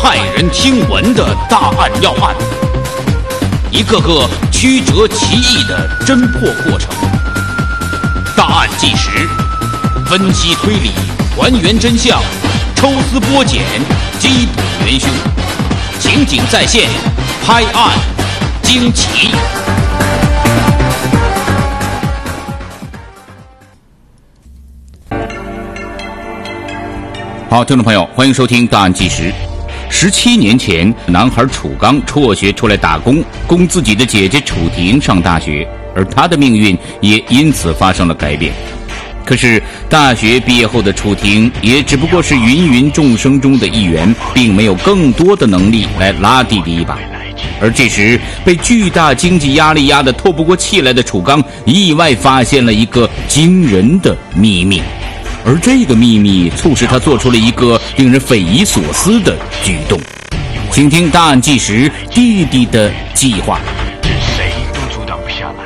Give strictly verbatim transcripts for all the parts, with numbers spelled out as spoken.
骇人听闻的大案要案，一个个曲折奇异的侦破过程。大案纪实，分析推理，还原真相，抽丝剥茧，缉捕元凶。情景再现，拍案惊奇。好，听众朋友，欢迎收听大案纪实。十七年前，男孩楚刚辍学出来打工，供自己的姐姐楚婷上大学，而他的命运也因此发生了改变。可是大学毕业后的楚婷也只不过是芸芸众生中的一员，并没有更多的能力来拉弟弟一把。而这时被巨大经济压力压得透不过气来的楚刚，意外发现了一个惊人的秘密，而这个秘密促使他做出了一个令人匪夷所思的举动。请听大案纪实，弟弟的计划。 谁都阻挡不下来。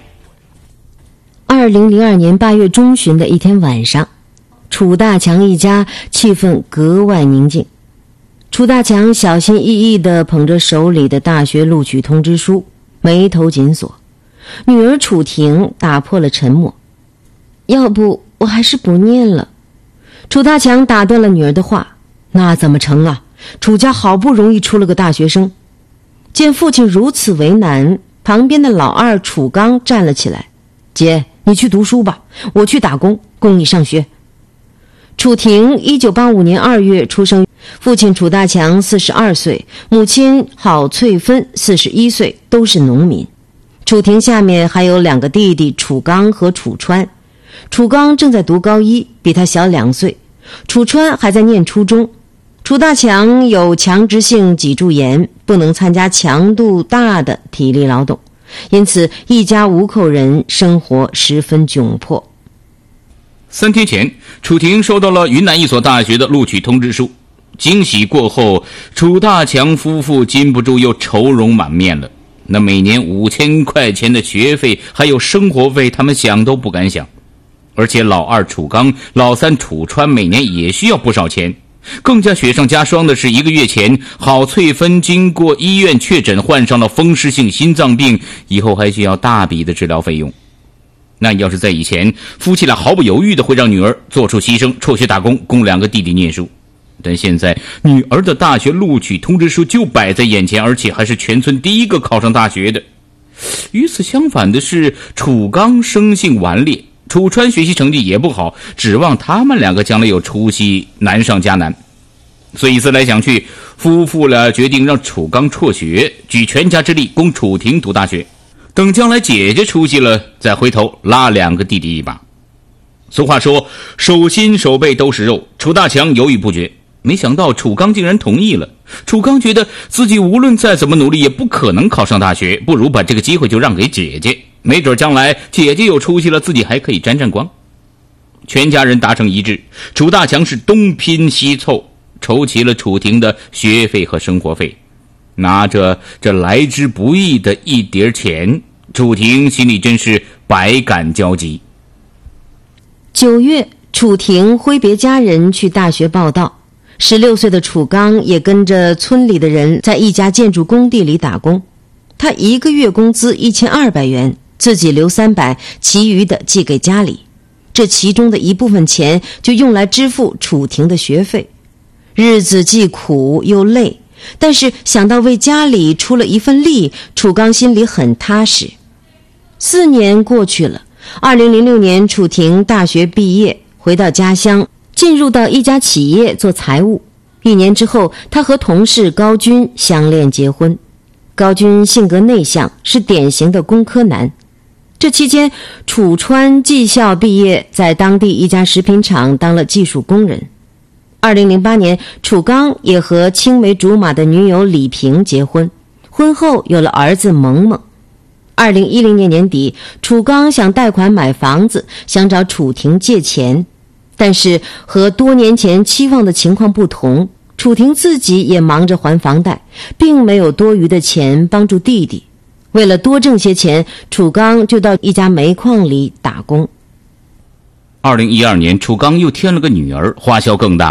二零零二年八月中旬的一天晚上，楚大强一家气氛格外宁静。楚大强小心翼翼地捧着手里的大学录取通知书，眉头紧锁。女儿楚婷打破了沉默：“要不我还是不念了。”楚大强打断了女儿的话：“那怎么成啊？楚家好不容易出了个大学生。”见父亲如此为难，旁边的老二楚刚站了起来：“姐，你去读书吧，我去打工，供你上学。”楚婷一九八五年二月出生，父亲楚大强四十二岁，母亲郝翠芬四十一岁，都是农民。楚婷下面还有两个弟弟楚刚和楚川。楚刚正在读高一，比他小两岁；楚川还在念初中。楚大强有强直性脊柱炎，不能参加强度大的体力劳动，因此一家五口人生活十分窘迫。 三天前，楚婷收到了云南一所大学的录取通知书。惊喜过后，楚大强夫妇禁不住又愁容满面了。那每年五千块钱的学费还有生活费，他们想都不敢想。而且老二楚刚、老三楚川每年也需要不少钱。更加雪上加霜的是，一个月前郝翠芬经过医院确诊患上了风湿性心脏病，以后还需要大笔的治疗费用。那要是在以前，夫妻俩毫不犹豫的会让女儿做出牺牲，辍学打工，供两个弟弟念书。但现在女儿的大学录取通知书就摆在眼前，而且还是全村第一个考上大学的。与此相反的是，楚刚生性顽劣，楚川学习成绩也不好，指望他们两个将来有出息难上加难。所以思来想去，夫妇俩决定让楚刚辍学，举全家之力供楚婷读大学，等将来姐姐出息了，再回头拉两个弟弟一把。俗话说，手心手背都是肉，楚大强犹豫不决，没想到楚刚竟然同意了。楚刚觉得自己无论再怎么努力也不可能考上大学，不如把这个机会就让给姐姐，没准将来姐姐有出息了，自己还可以沾沾光。全家人达成一致，楚大强是东拼西凑，筹齐了楚婷的学费和生活费。拿着这来之不易的一叠钱，楚婷心里真是百感交集。 九月，楚婷挥别家人去大学报到。十六岁的楚刚也跟着村里的人在一家建筑工地里打工。他一个月工资一千二百元，自己留三百，其余的寄给家里。这其中的一部分钱就用来支付楚婷的学费。日子既苦又累，但是想到为家里出了一份力，楚刚心里很踏实。四年过去了，二零零六年楚婷大学毕业，回到家乡，进入到一家企业做财务。一年之后，他和同事高军相恋结婚。高军性格内向，是典型的工科男。这期间，楚川技校毕业，在当地一家食品厂当了技术工人。二零零八年，楚刚也和青梅竹马的女友李萍结婚，婚后有了儿子萌萌。二零一零年年底，楚刚想贷款买房子，想找楚婷借钱，但是和多年前期望的情况不同，楚婷自己也忙着还房贷，并没有多余的钱帮助弟弟。为了多挣些钱，楚刚就到一家煤矿里打工。 二零一二年，楚刚又添了个女儿，花销更大了。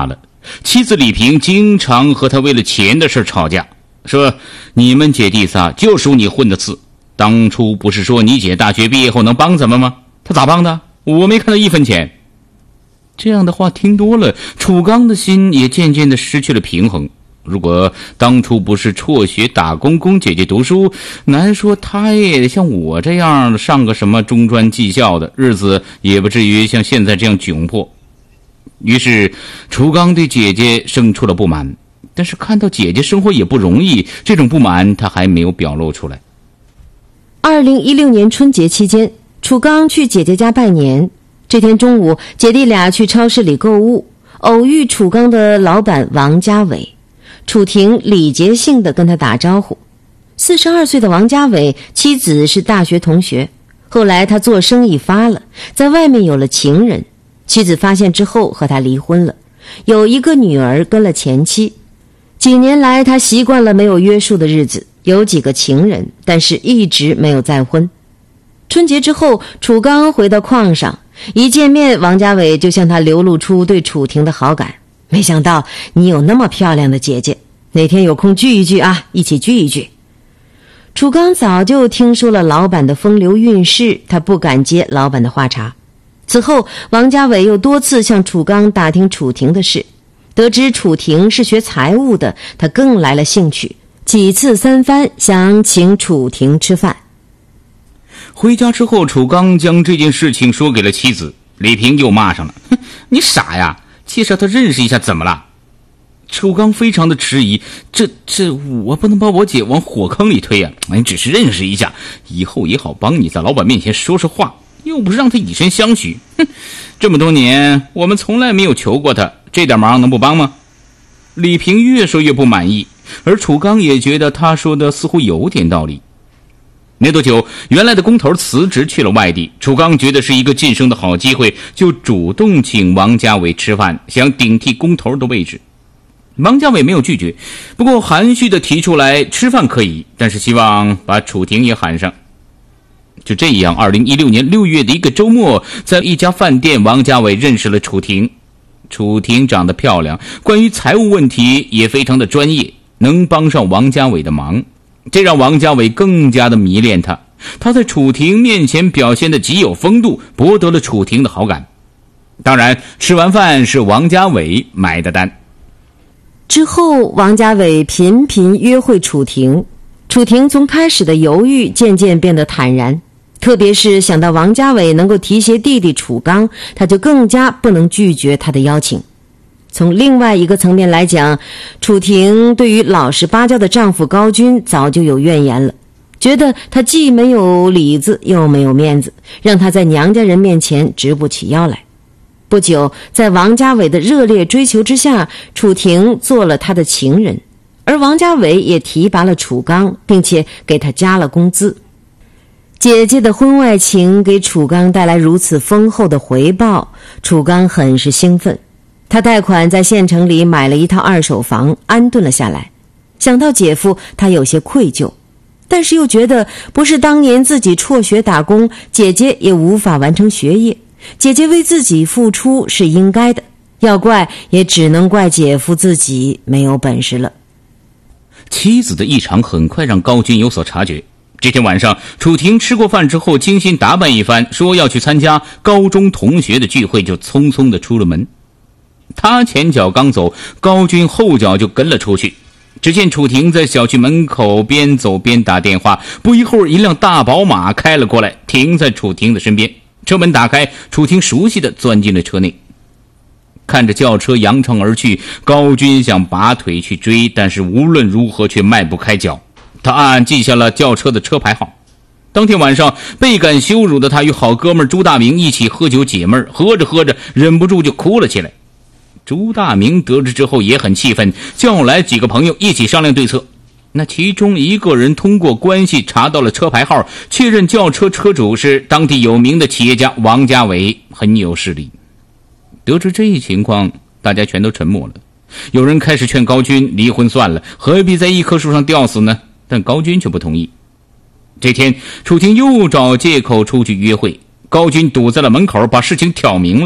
妻子李萍经常和他为了钱的事吵架，说你们姐弟仨就属你混的次，当初不是说你姐大学毕业后能帮咱们吗？他咋帮的？我没看到一分钱。这样的话听多了，楚刚的心也渐渐地失去了平衡。如果当初不是辍学打工供姐姐读书，难说他也得像我这样上个什么中专技校的，日子也不至于像现在这样窘迫。于是楚刚对姐姐生出了不满，但是看到姐姐生活也不容易，这种不满他还没有表露出来。 二零一六年春节期间，楚刚去姐姐家拜年。这天中午，姐弟俩去超市里购物，偶遇楚刚的老板王家伟。楚婷礼节性地跟他打招呼。四十二岁的王家伟妻子是大学同学，后来他做生意发了，在外面有了情人，妻子发现之后和他离婚了，有一个女儿跟了前妻。几年来他习惯了没有约束的日子，有几个情人，但是一直没有再婚。春节之后，楚刚回到矿上，一见面王家伟就向他流露出对楚婷的好感。没想到你有那么漂亮的姐姐，哪天有空聚一聚啊，一起聚一聚。楚刚早就听说了老板的风流韵事，他不敢接老板的话茬。此后王家伟又多次向楚刚打听楚婷的事，得知楚婷是学财务的，他更来了兴趣，几次三番想请楚婷吃饭。 回家之后，楚刚将这件事情说给了妻子，李萍又骂上了，哼，你傻呀，介绍他认识一下怎么了？楚刚非常的迟疑，这这我不能把我姐往火坑里推呀、啊！你只是认识一下，以后也好帮你在老板面前说说话，又不是让他以身相许。哼，这么多年我们从来没有求过他，这点忙能不帮吗？李萍越说越不满意，而楚刚也觉得他说的似乎有点道理。没多久，原来的工头辞职去了外地，楚刚觉得是一个晋升的好机会，就主动请王家伟吃饭，想顶替工头的位置。王家伟没有拒绝，不过含蓄地提出来吃饭可以，但是希望把楚婷也喊上。就这样，二零一六年六月的一个周末，在一家饭店，王家伟认识了楚婷。楚婷长得漂亮，关于财务问题也非常的专业，能帮上王家伟的忙，这让王家伟更加的迷恋她。他在楚婷面前表现得极有风度，博得了楚婷的好感。当然，吃完饭是王家伟买的单。 之后王家伟频频约会楚婷，楚婷从开始的犹豫渐渐变得坦然，特别是想到王家伟能够提携弟弟楚刚，他就更加不能拒绝他的邀请。从另外一个层面来讲，楚婷对于老实巴交的丈夫高军早就有怨言了，觉得他既没有里子又没有面子，让他在娘家人面前直不起腰来。不久，在王家伟的热烈追求之下，楚婷做了他的情人，而王家伟也提拔了楚刚，并且给他加了工资。姐姐的婚外情给楚刚带来如此丰厚的回报，楚刚很是兴奋。他贷款在县城里买了一套二手房，安顿了下来。想到姐夫，他有些愧疚，但是又觉得不是当年自己辍学打工，姐姐也无法完成学业，姐姐为自己付出是应该的，要怪也只能怪姐夫自己没有本事了。 妻子的异常很快让高军有所察觉。这天晚上，楚婷吃过饭之后精心打扮一番，说要去参加高中同学的聚会，就匆匆地出了门。他前脚刚走，高军后脚就跟了出去。只见楚婷在小区门口边走边打电话，不一会儿一辆大宝马开了过来，停在楚婷的身边。车门打开，楚婷熟悉地钻进了车内。看着轿车扬长而去，高军想拔腿去追，但是无论如何却迈不开脚。他暗暗记下了轿车的车牌号。当天晚上，倍感羞辱的他与好哥们朱大明一起喝酒解闷，喝着喝着忍不住就哭了起来。朱大明得知之后也很气愤，叫来几个朋友一起商量对策。那其中一个人通过关系查到了车牌号，确认轿车车主是当地有名的企业家王家伟，很有势力。得知这一情况，大家全都沉默了。有人开始劝高军离婚算了，何必在一棵树上吊死呢？但高军却不同意。这天，楚婷又找借口出去约会，高军堵在了门口，把事情挑明了。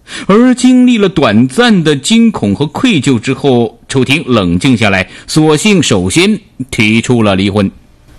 而经历了短暂的惊恐和愧疚之后，楚婷冷静下来，索性首先提出了离婚。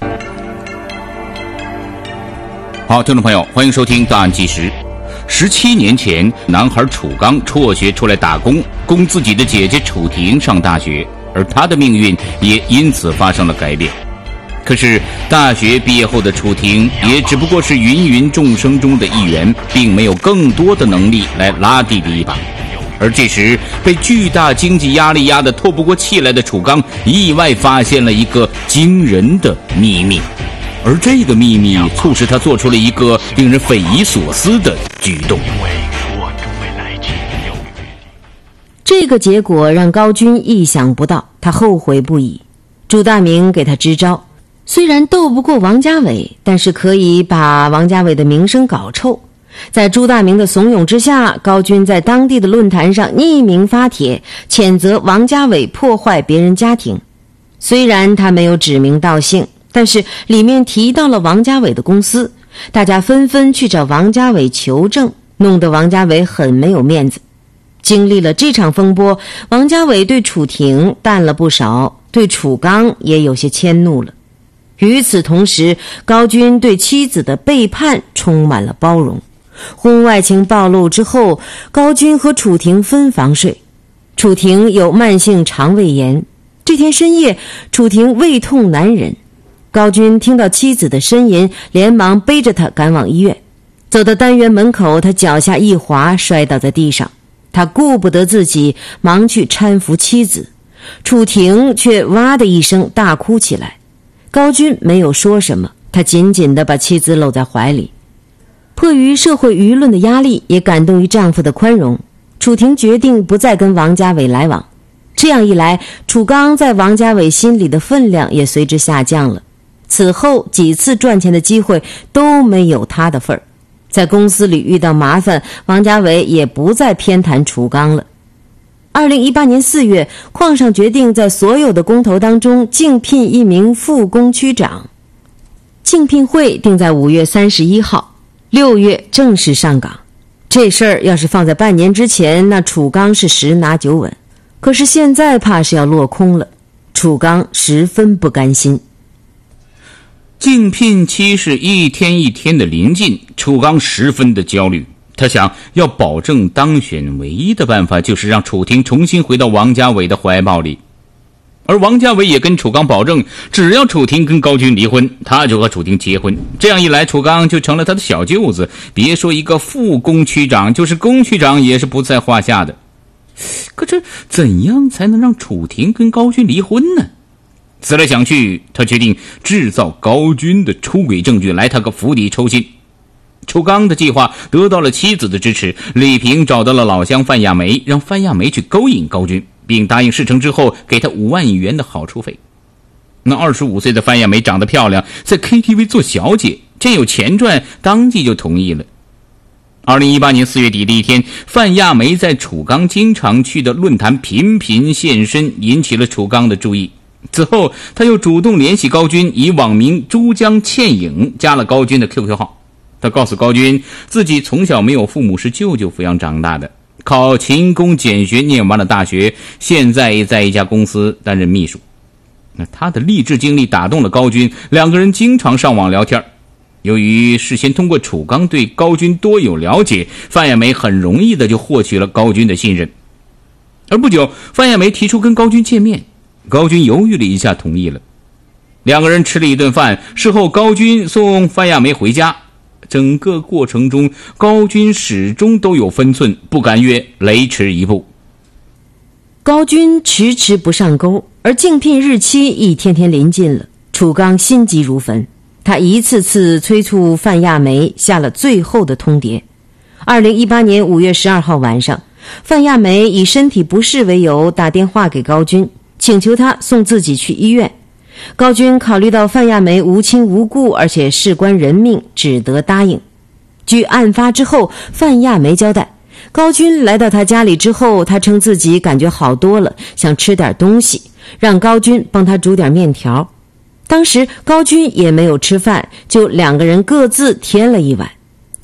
好，听众朋友，欢迎收听档案纪实。十七年前，男孩楚刚辍学出来打工，供自己的姐姐楚婷上大学，而他的命运也因此发生了改变。可是大学毕业后的楚婷也只不过是芸芸众生中的一员，并没有更多的能力来拉弟弟一把。而这时被巨大经济压力压得透不过气来的楚刚，意外发现了一个惊人的秘密，而这个秘密促使他做出了一个令人匪夷所思的举动。 因为我跟未来只有约定。 这个结果让高军意想不到，他后悔不已。朱大明给他支招，虽然斗不过王家伟，但是可以把王家伟的名声搞臭。在朱大明的怂恿之下，高军在当地的论坛上匿名发帖，谴责王家伟破坏别人家庭。虽然他没有指名道姓，但是里面提到了王家伟的公司，大家纷纷去找王家伟求证，弄得王家伟很没有面子。经历了这场风波，王家伟对楚婷淡了不少，对楚刚也有些迁怒了。与此同时，高军对妻子的背叛充满了包容。婚外情暴露之后，高军和楚婷分房睡。楚婷有慢性肠胃炎，这天深夜，楚婷胃痛难忍。高军听到妻子的呻吟，连忙背着她赶往医院。走到单元门口，他脚下一滑，摔倒在地上。他顾不得自己，忙去搀扶妻子。楚婷却哇的一声大哭起来。高军没有说什么，他紧紧地把妻子搂在怀里。迫于社会舆论的压力，也感动于丈夫的宽容，楚婷决定不再跟王家伟来往。这样一来，楚刚在王家伟心里的分量也随之下降了。此后几次赚钱的机会都没有他的份儿。在公司里遇到麻烦，王家伟也不再偏袒楚刚了。二零一八年四月，矿上决定在所有的工头当中竞聘一名副工区长。竞聘会定在五月三十一号，六月正式上岗。这事儿要是放在半年之前，那楚刚是十拿九稳。可是现在怕是要落空了，楚刚十分不甘心。 竞聘期是一天一天的临近，楚刚十分的焦虑。他想要保证当选，唯一的办法就是让楚婷重新回到王家伟的怀抱里。而王家伟也跟楚刚保证，只要楚婷跟高军离婚，他就和楚婷结婚。这样一来，楚刚就成了他的小舅子，别说一个副工区长，就是工区长也是不在话下的。可这怎样才能让楚婷跟高军离婚呢？思来想去，他决定制造高军的出轨证据，来他个釜底抽薪。楚刚的计划得到了妻子的支持，李平找到了老乡范亚梅，让范亚梅去勾引高军，并答应事成之后给他五万元的好处费。那二十五岁的范亚梅长得漂亮，在 K T V 做小姐，见有钱赚，当即就同意了。二零一八年四月底的一天，范亚梅在楚刚经常去的论坛频频现身，引起了楚刚的注意。此后他又主动联系高军，以网名珠江倩影加了高军的 Q Q 号。他告诉高军，自己从小没有父母，是舅舅抚养长大的，考勤工俭学念完了大学，现在在一家公司担任秘书。那他的励志经历打动了高军，两个人经常上网聊天。由于事先通过楚刚对高军多有了解，范亚梅很容易的就获取了高军的信任。而不久，范亚梅提出跟高军见面，高军犹豫了一下，同意了。两个人吃了一顿饭，事后高军送范亚梅回家。整个过程中，高军始终都有分寸，不敢越雷池一步。 高军迟迟不上钩，而竞聘日期一天天临近了，楚刚心急如焚。他一次次催促范亚梅下了最后的通牒。二零一八年五月十二号晚上，范亚梅以身体不适为由打电话给高军，请求他送自己去医院。高军考虑到范亚梅无亲无故，而且事关人命，只得答应。据案发之后范亚梅交代，高军来到他家里之后，他称自己感觉好多了，想吃点东西，让高军帮他煮点面条。当时高军也没有吃饭，就两个人各自添了一碗。吃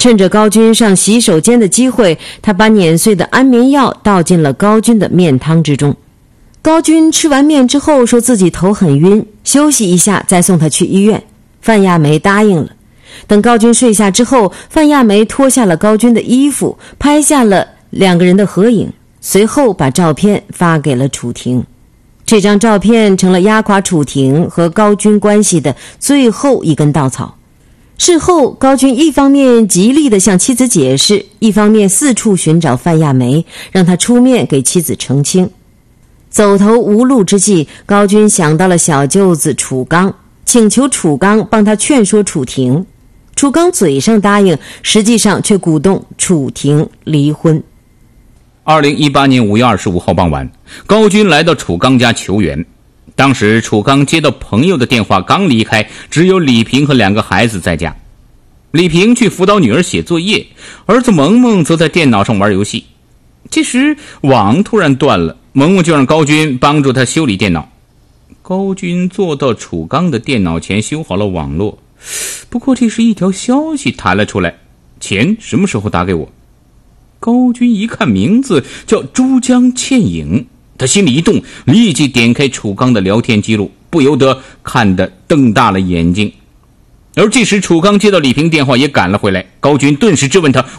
趁着高军上洗手间的机会，他把碾碎的安眠药倒进了高军的面汤之中。高军吃完面之后说自己头很晕，休息一下再送他去医院。范亚梅答应了。等高军睡下之后，范亚梅脱下了高军的衣服，拍下了两个人的合影，随后把照片发给了楚婷。这张照片成了压垮楚婷和高军关系的最后一根稻草。事后，高军一方面极力地向妻子解释，一方面四处寻找范亚梅，让她出面给妻子澄清。走投无路之际，高军想到了小舅子楚刚，请求楚刚帮他劝说楚婷。楚刚嘴上答应，实际上却鼓动楚婷离婚。 二零一八年五月二十五号傍晚，高军来到楚刚家求援。当时楚刚接到朋友的电话，刚离开，只有李平和两个孩子在家。李平去辅导女儿写作业，儿子萌萌则在电脑上玩游戏。这时网突然断了，萌萌就让高军帮助他修理电脑。高军坐到楚刚的电脑前修好了网络，不过这时一条消息弹了出来：钱什么时候打给我？高军一看名字叫珠江倩影，他心里一动，立即点开楚刚的聊天记录，不由得看得瞪大了眼睛。而这时楚刚接到李平电话也赶了回来，高军顿时质问他